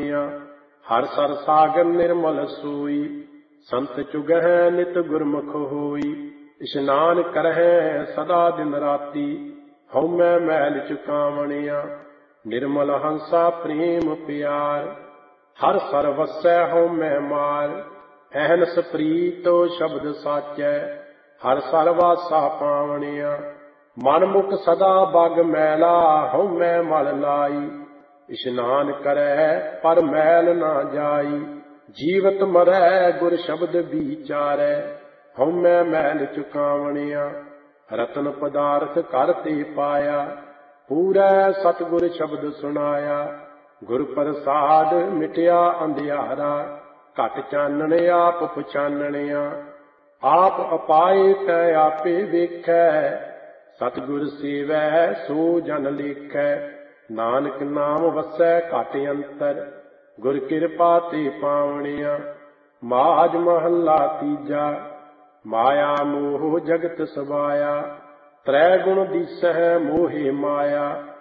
ਪਾਵਣੀਆਂ। ਹਰ sir ਸਾਗਰ ਨਿਰਮਲ ਸੋਈ, ਸੰਤ ਚੁਗਹਿ ਨਿਤ ਗੁਰਮੁਖ ਹੋਈ। ਇਸ਼ਨਾਨ ਕਰਹਿ ਸਦਾ ਦਿਨ ਰਾਤੀ, ਹਉਮੈ ਮੈਲ ਚੁਕਾਵਣੀਆਂ। ਨਿਰਮਲ ਹੰਸਾ ਪ੍ਰੇਮ ਪਿਆਰ, ਹਰ ਸਰ ਵਸੈ ਹਉਮੈ ਮਾਰ। ਅਹਨਸ ਪ੍ਰੀਤੋ ਸ਼ਬਦ ਸਾਚੈ, ਹਰ ਸਰ ਵਾਸਾ ਪਾਵਣੀਆਂ। ਮਨ ਮੁਖ ਸਦਾ ਬਗ ਮੈਲਾ, ਹਉਮੈ ਮਲ ਲਾਈ। ਇਸ਼ਨਾਨ ਕਰੈ ਪਰ ਮੈਲ ਨਾ ਜਾਈ, ਜੀਵਤ ਮਰੈ ਗੁਰ ਸ਼ਬਦ ਵਿਚਾਰੈ। ਹਉਮੈ ਮੈਲ ਚੁਕਾਵਣੀਆਂ। ਰਤਨ ਪਦਾਰਥ ਘਰ ਤੇ ਪਾਇਆ, ਪੂਰੈ ਸਤਿਗੁਰ ਸ਼ਬਦ ਸੁਣਾਇਆ। ਗੁਰ ਪ੍ਰਸਾਦ ਮਿਟਿਆ ਅੰਧਿਆਰਾ, ਘਟ ਚਾਨਣ ਆਪ ਪਛਾਨਣਿਆ। ਆਪ ਅਪਾਏ ਤੈ ਆਪੇ ਵੇਖੈ, ਸਤਿਗੁਰ ਸੇਵੈ ਸੋ ਜਨ ਲੇਖੈ। ਨਾਨਕ ਨਾਮ ਵਸੈ ਘਟ ਅੰਤਰ, ਗੁਰ ਕਿਰਪਾ ਤੇ ਪਾਵਣਿਆ। ਮਾਝ ਮਹੱਲਾ ਤੀਜਾ। ਮਾਇਆ ਮੋਹ ਜਗਤ ਸਵਾਇਆ, ਤ੍ਰੈ ਗੁਣ ਦੀਸਹਿ ਮੋਹਿ ਮਾਇਆ।